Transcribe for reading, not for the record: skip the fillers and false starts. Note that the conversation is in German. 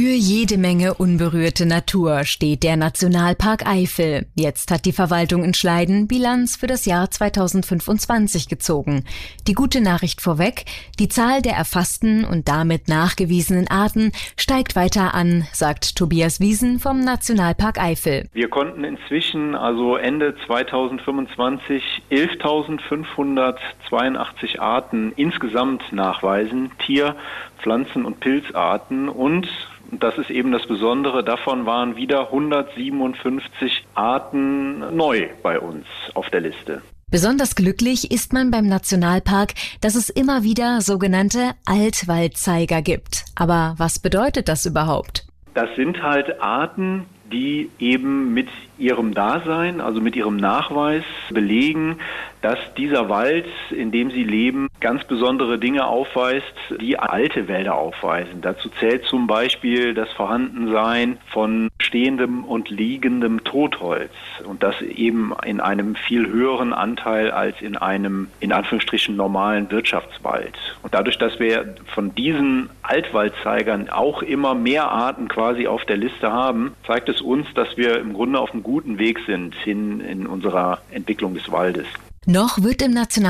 Für jede Menge unberührte Natur steht der Nationalpark Eifel. Jetzt hat die Verwaltung in Schleiden Bilanz für das Jahr 2025 gezogen. Die gute Nachricht vorweg: Die Zahl der erfassten und damit nachgewiesenen Arten steigt weiter an, sagt Tobias Wiesen vom Nationalpark Eifel. Wir konnten inzwischen Ende 2025 11.582 Arten insgesamt nachweisen, Tier-, Pflanzen- und Pilzarten, und das ist eben das Besondere, davon waren wieder 157 Arten neu bei uns auf der Liste. Besonders glücklich ist man beim Nationalpark, dass es immer wieder sogenannte Altwaldzeiger gibt. Aber was bedeutet das überhaupt? Das sind halt Arten, die eben mit ihrem Dasein, also mit ihrem Nachweis belegen, dass dieser Wald, in dem sie leben, ganz besondere Dinge aufweist, die alte Wälder aufweisen. Dazu zählt zum Beispiel das Vorhandensein von stehendem und liegendem Totholz, und das eben in einem viel höheren Anteil als in einem, in Anführungsstrichen, normalen Wirtschaftswald. Und dadurch, dass wir von diesen Altwaldzeigern auch immer mehr Arten quasi auf der Liste haben, zeigt es uns, dass wir im Grunde auf einem guten Weg sind hin in unserer Entwicklung des Waldes. Noch wird im